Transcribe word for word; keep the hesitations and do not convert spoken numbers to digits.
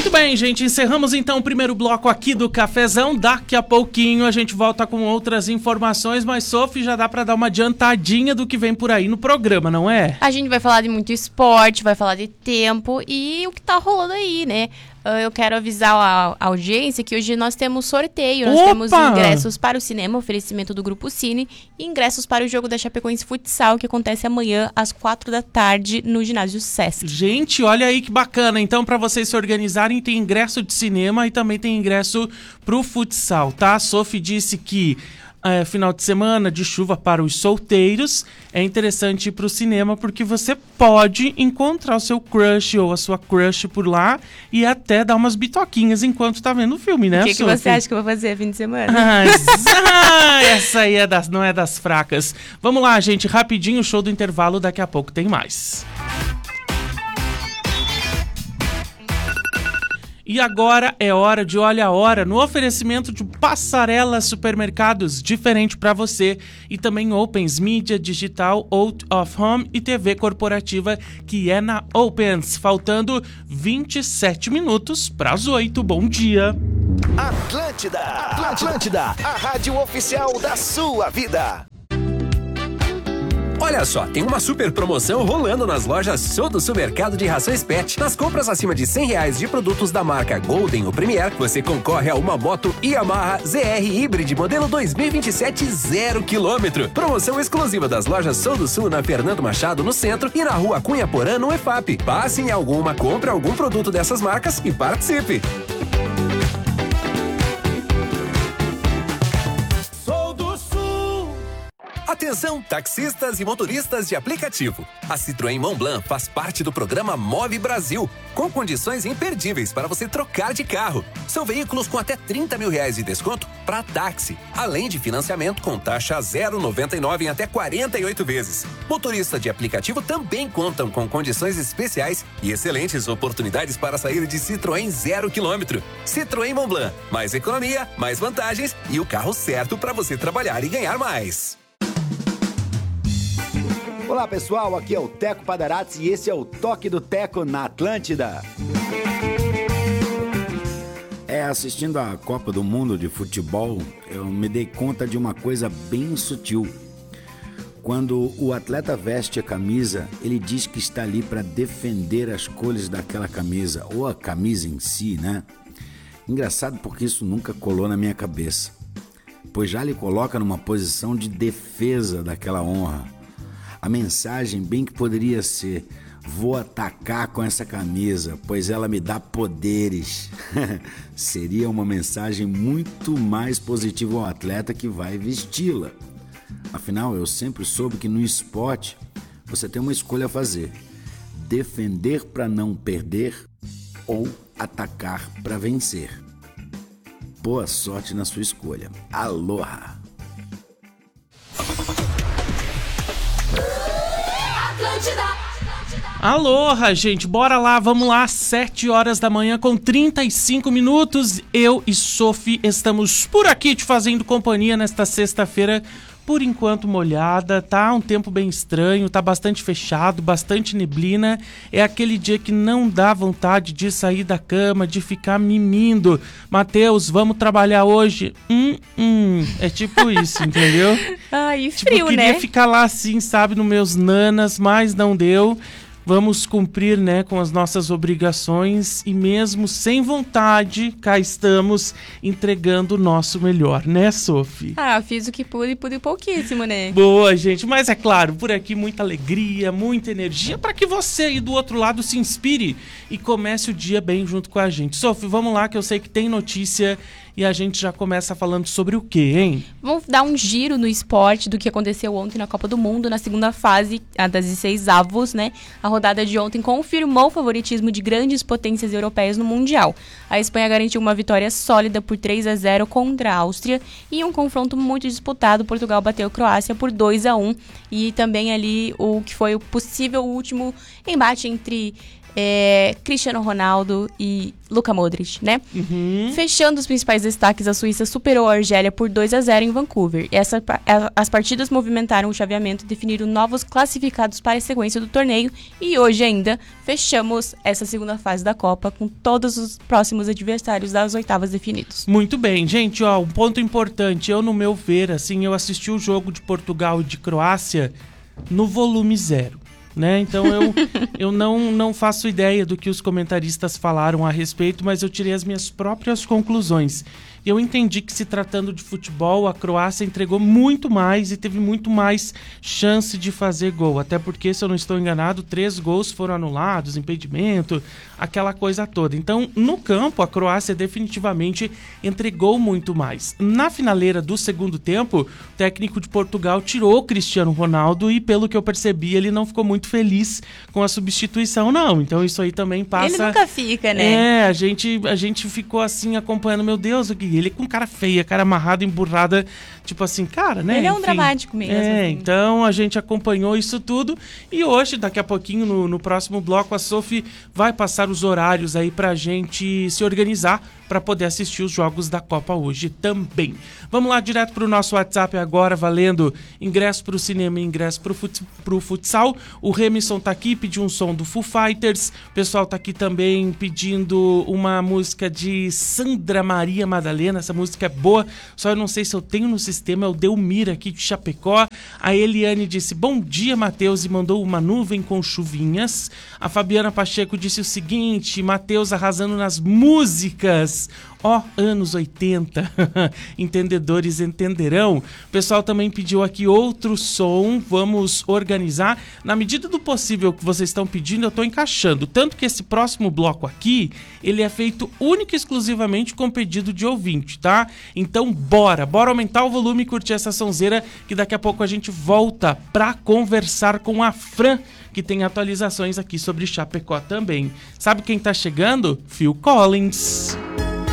Muito bem, gente, encerramos então o primeiro bloco aqui do Cafezão. Daqui a pouquinho a gente volta com outras informações, mas Sophie, já dá pra dar uma adiantadinha do que vem por aí no programa, não é? A gente vai falar de muito esporte, vai falar de tempo e o que tá rolando aí, né? Eu quero avisar a audiência que hoje nós temos sorteio, nós Opa! temos ingressos para o cinema, oferecimento do Grupo Cine, e ingressos para o jogo da Chapecoense Futsal, que acontece amanhã às quatro da tarde no ginásio Sesc. Gente, olha aí que bacana. Então, para vocês se organizarem, tem ingresso de cinema e também tem ingresso pro futsal, tá? A Sophie disse que É, final de semana de chuva para os solteiros, é interessante ir pro cinema porque você pode encontrar o seu crush ou a sua crush por lá e até dar umas bitoquinhas enquanto tá vendo o filme, né, O que, que Sophie? você acha que eu vou fazer fim de semana? Ah, essa aí é das, não é das fracas. Vamos lá, gente, rapidinho, show do intervalo, daqui a pouco tem mais. E agora é hora de Olha a Hora, no oferecimento de Passarela Supermercados, diferente para você, e também Opens Mídia Digital, Out of Home e T V Corporativa, que é na Opens. Faltando vinte e sete minutos para as oito. Bom dia. Atlântida, Atlântida, a rádio oficial da sua vida. Olha só, tem uma super promoção rolando nas lojas Sou do Supermercado de Rações Pet. Nas compras acima de cem reais de produtos da marca Golden ou Premier, você concorre a uma moto Yamaha Z R Hybrid modelo dois mil e vinte e sete zero quilômetro. Promoção exclusiva das lojas Sou do Sul na Fernando Machado, no centro, e na rua Cunha Porã, no E F A P. Passe em alguma, compre algum produto dessas marcas e participe. Atenção, taxistas e motoristas de aplicativo. A Citroën Montblanc faz parte do programa Move Brasil, com condições imperdíveis para você trocar de carro. São veículos com até trinta mil reais de desconto para táxi, além de financiamento com taxa zero vírgula noventa e nove em até quarenta e oito vezes. Motoristas de aplicativo também contam com condições especiais e excelentes oportunidades para sair de Citroën zero quilômetro. Citroën Montblanc, mais economia, mais vantagens e o carro certo para você trabalhar e ganhar mais. Olá pessoal, aqui é o Teco Padarats e esse é o Toque do Teco na Atlântida. É, assistindo a Copa do Mundo de Futebol, eu me dei conta de uma coisa bem sutil. Quando o atleta veste a camisa, ele diz que está ali para defender as cores daquela camisa, ou a camisa em si, né? Engraçado porque isso nunca colou na minha cabeça, pois já lhe coloca numa posição de defesa daquela honra. A mensagem bem que poderia ser: vou atacar com essa camisa, pois ela me dá poderes. Seria uma mensagem muito mais positiva ao atleta que vai vesti-la. Afinal, eu sempre soube que no esporte você tem uma escolha a fazer: defender para não perder ou atacar para vencer. Boa sorte na sua escolha. Aloha! Aloha, gente, bora lá, vamos lá, sete horas da manhã com trinta e cinco minutos. Eu e Sophie estamos por aqui te fazendo companhia nesta sexta-feira, por enquanto molhada, tá um tempo bem estranho, tá bastante fechado, bastante neblina. É aquele dia que não dá vontade de sair da cama, de ficar mimindo. Matheus, vamos trabalhar hoje? Hum, hum. É tipo isso, entendeu? Ai, tipo, frio, eu queria né? ficar lá assim, sabe, nos meus nanas, mas não deu. Vamos cumprir, né, com as nossas obrigações e mesmo sem vontade, cá estamos entregando o nosso melhor, né, Sophie? Ah, fiz o que pude e pude pouquíssimo, né? Boa, gente, mas é claro, por aqui muita alegria, muita energia para que você aí do outro lado se inspire e comece o dia bem junto com a gente. Sophie, vamos lá que eu sei que tem notícia e a gente já começa falando sobre o quê, hein? Vamos dar um giro no esporte do que aconteceu ontem na Copa do Mundo, na segunda fase, a das dezesseis avos, né? A rodada de ontem confirmou o favoritismo de grandes potências europeias no Mundial. A Espanha garantiu uma vitória sólida por três a zero contra a Áustria e em um confronto muito disputado, Portugal bateu a Croácia por dois a um e também ali o que foi o possível último embate entre é, Cristiano Ronaldo e Luka Modric, né? Uhum. Fechando os principais destaques, a Suíça superou a Argélia por dois a zero em Vancouver. Essa, as partidas movimentaram o chaveamento e definiram novos classificados para a sequência do torneio. E hoje ainda fechamos essa segunda fase da Copa com todos os próximos adversários das oitavas definidos. Muito bem, gente, ó, um ponto importante. Eu, no meu ver, assim, eu assisti o jogo de Portugal e de Croácia no volume zero. Né? Então eu, eu não, não faço ideia do que os comentaristas falaram a respeito, mas eu tirei as minhas próprias conclusões. Eu entendi que, se tratando de futebol, a Croácia entregou muito mais e teve muito mais chance de fazer gol. Até porque, se eu não estou enganado, três gols foram anulados, impedimento, aquela coisa toda. Então, no campo, a Croácia definitivamente entregou muito mais. Na finaleira do segundo tempo, o técnico de Portugal tirou o Cristiano Ronaldo e, pelo que eu percebi, ele não ficou muito feliz com a substituição, não. Então, isso aí também passa... Ele nunca fica, né? É, a gente, a gente ficou assim acompanhando, meu Deus, o que ele com cara feia, cara amarrada, emburrada, tipo assim, cara, né? Ele é um Enfim, dramático mesmo. É, assim. Então a gente acompanhou isso tudo e hoje, daqui a pouquinho, no, no próximo bloco, a Sophie vai passar os horários aí pra gente se organizar para poder assistir os jogos da Copa hoje também. Vamos lá, direto pro nosso WhatsApp agora, valendo ingresso pro cinema e ingresso pro, fut, pro futsal. O Remison tá aqui, pediu um som do Foo Fighters. O pessoal tá aqui também pedindo uma música de Sandra Maria Madalena. Essa música é boa, só eu não sei se eu tenho no sistema. É o Delmir aqui de Chapecó. A Eliane disse, bom dia, Matheus, e mandou uma nuvem com chuvinhas. A Fabiana Pacheco disse o seguinte, Matheus arrasando nas músicas. Ó, oh, anos oitenta, entendedores entenderão. O pessoal também pediu aqui outro som, vamos organizar. Na medida do possível que vocês estão pedindo, eu estou encaixando. Tanto que esse próximo bloco aqui, ele é feito única e exclusivamente com pedido de ouvinte, tá? Então bora, bora aumentar o volume e curtir essa sonzeira, que daqui a pouco a gente volta pra conversar com a Fran, que tem atualizações aqui sobre Chapecó também. Sabe quem tá chegando? Phil Collins.